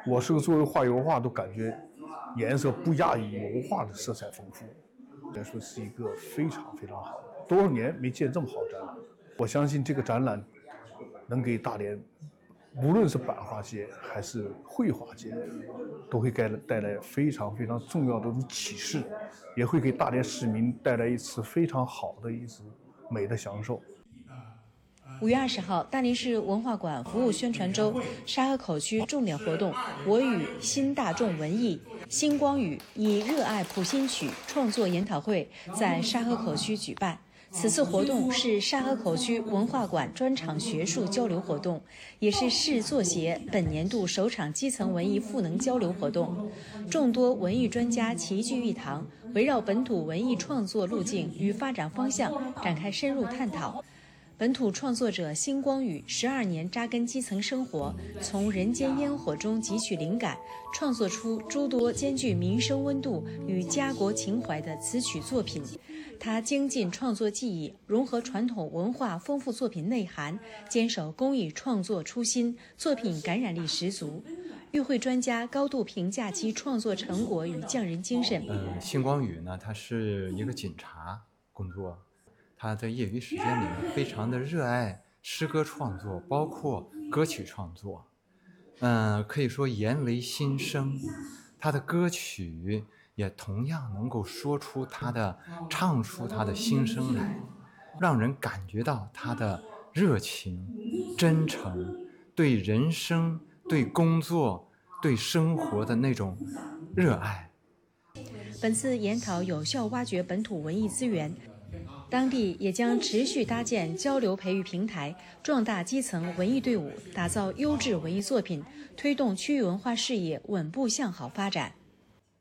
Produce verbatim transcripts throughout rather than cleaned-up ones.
我是作为画油画都感觉颜色不亚于油画的色彩丰富，来说是一个非常非常好的。多少年没见这么好展览，我相信这个展览能给大连，无论是版画界还是绘画界，都会带来带来非常非常重要的启示，也会给大连市民带来一次非常好的一次美的享受。 五月二十号，大连市文化馆服务宣传周沙河口区重点活动“我与新大众文艺星光雨以热爱谱新曲”创作研讨会在沙河口区举办。此次活动是沙河口区文化馆专场学术交流活动，也是市作协本年度首场基层文艺赋能交流活动。众多文艺专家齐聚一堂，围绕本土文艺创作路径与发展方向展开深入探讨。本土创作者星光雨十二年扎根基层生活，从人间烟火中汲取灵感，创作出诸多兼具民生温度与家国情怀的词曲作品。他精进创作技艺，融合传统文化，丰富作品内涵，坚守工艺创作初心，作品感染力十足。与会专家高度评价其创作成果与匠人精神。 嗯，星光雨呢，他是一个警察工作。他在业余时间里非常的热爱诗歌创作，包括歌曲创作，嗯，可以说言为心声。他的歌曲也同样能够说出他的、唱出他的心声来，让人感觉到他的热情、真诚，对人生、对工作、对生活的那种热爱。 本次研讨有效挖掘本土文艺资源。当地也将持续搭建交流培育平台，壮大基层文艺队伍，打造优质文艺作品，推动区域文化事业稳步向好发展。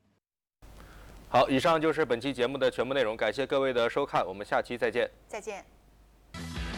好，以上就是本期节目的全部内容，感谢各位的收看，我们下期再见。 再见。